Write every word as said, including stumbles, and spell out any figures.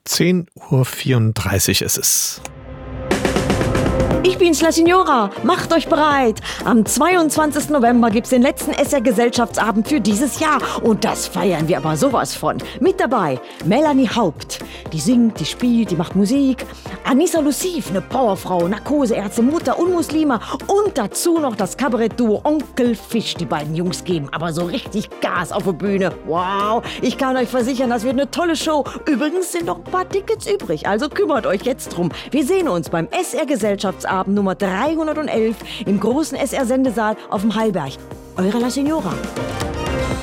zehn Uhr vierunddreißig ist es. Ich bin's, La Signora. Macht euch bereit. Am zweiundzwanzigsten November gibt's den letzten S R-Gesellschaftsabend für dieses Jahr. Und das feiern wir aber sowas von. Mit dabei Melanie Haupt. Die singt, die spielt, die macht Musik. Anissa Lussiv, eine Powerfrau, Narkoseärztin, Mutter und Muslima. Und dazu noch das Kabarettduo Onkel Fisch. Die beiden Jungs geben aber so richtig Gas auf der Bühne. Wow, ich kann euch versichern, das wird eine tolle Show. Übrigens sind noch ein paar Tickets übrig, also kümmert euch jetzt drum. Wir sehen uns beim S R-Gesellschaftsabend Nummer dreihundertelf im großen S R-Sendesaal auf dem Hallberg. Eure La Signora.